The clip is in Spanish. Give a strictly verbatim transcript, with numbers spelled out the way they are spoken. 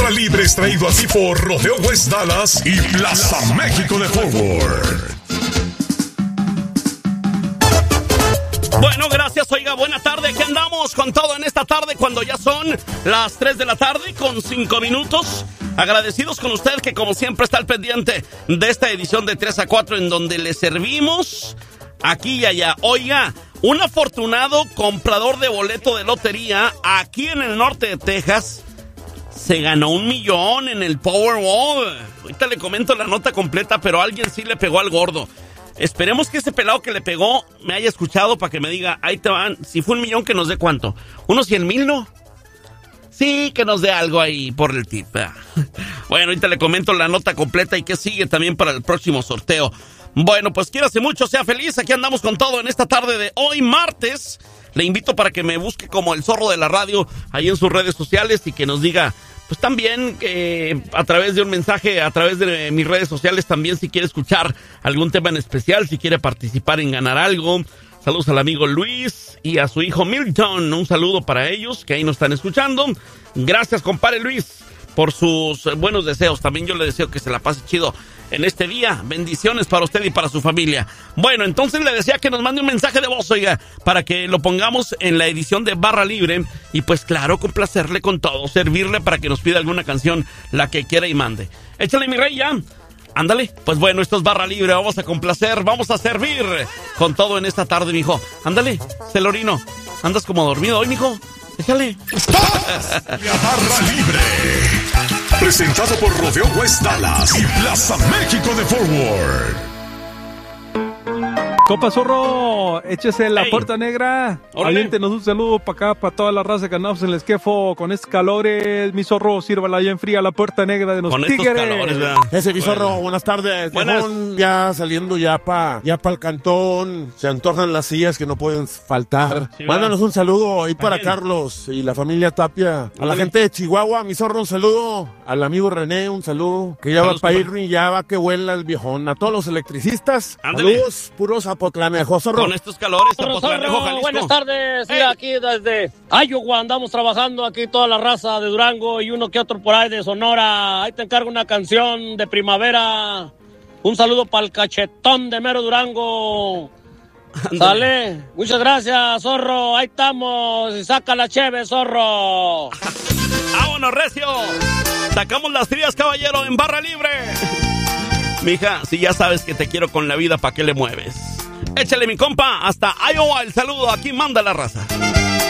Barra Libre es traído así por Rodeo West Dallas y Plaza México de Fort Worth. Bueno, gracias, oiga, buena tarde, aquí andamos con todo en esta tarde cuando ya son las tres de la tarde con cinco minutos. Agradecidos con usted que como siempre está al pendiente de esta edición de tres a cuatro en donde le servimos aquí y allá. Oiga, un afortunado comprador de boleto de lotería aquí en el norte de Texas se ganó un millón en el Powerball. Ahorita le comento la nota completa, pero alguien sí le pegó al gordo. Esperemos que ese pelado que le pegó me haya escuchado para que me diga, ahí te van, si fue un millón que nos dé cuánto, unos cien mil, ¿no? Sí, que nos dé algo ahí por el tip. Bueno, ahorita le comento la nota completa y que sigue también para el próximo sorteo. Bueno, pues quiérase mucho, sea feliz, aquí andamos con todo en esta tarde de hoy martes. Le invito para que me busque como el Zorro de la Radio ahí en sus redes sociales y que nos diga, pues también eh, a través de un mensaje, a través de mis redes sociales también si quiere escuchar algún tema en especial, si quiere participar en ganar algo. Saludos al amigo Luis y a su hijo Milton, un saludo para ellos que ahí nos están escuchando. Gracias, compadre Luis, por sus buenos deseos. También yo le deseo que se la pase chido en este día. Bendiciones para usted y para su familia. Bueno, entonces le decía que nos mande un mensaje de voz, oiga, para que lo pongamos en la edición de Barra Libre. Y pues claro, complacerle con todo, servirle para que nos pida alguna canción, la que quiera y mande. Échale, mi rey, ya. Ándale. Pues bueno, esto es Barra Libre, vamos a complacer, vamos a servir con todo en esta tarde, mijo. Ándale, Celorino. Andas como dormido hoy, mijo. Échale. Barra Libre. Presentado por Rodeo West Dallas y Plaza México de Fort Worth. Copa Zorro, échese la hey. Puerta Negra. Aviéntenos un saludo para acá, para toda la raza que andamos en el esquefo con estos calores. Mi Zorro, sírvala ya en fría la Puerta Negra de los con Tigres. Estos calores, ¿verdad? Ese mi Zorro, bueno. Buenas tardes. Buenas. Dejón, ya saliendo ya para ya pa el cantón. Se antojan las sillas que no pueden faltar. Sí, mándanos un saludo ahí para Carlos y la familia Tapia. A la Dale. gente de Chihuahua, mi Zorro, un saludo. Al amigo René, un saludo. Que ya Saludos, va para ir y ya va que vuela el viejón. A todos los electricistas. Ándale. Saludos, puros Zapotlanejo, Zorro. Con estos calores, Zorro, Zapotlanejo, Zorro, Jalisco. buenas tardes, Hey. aquí desde Iowa andamos trabajando aquí toda la raza de Durango y uno que otro por ahí de Sonora. Ahí te encargo una canción de primavera. Un saludo para el cachetón de Mero Durango. Ándale. Sale, muchas gracias, Zorro, ahí estamos, y saca la cheve, Zorro. ¡Vámonos, recio! Sacamos las trías, caballero, en Barra Libre. Mija, si ya sabes que te quiero con la vida, ¿para qué le mueves? Échale, mi compa, hasta Iowa el saludo, aquí manda la raza.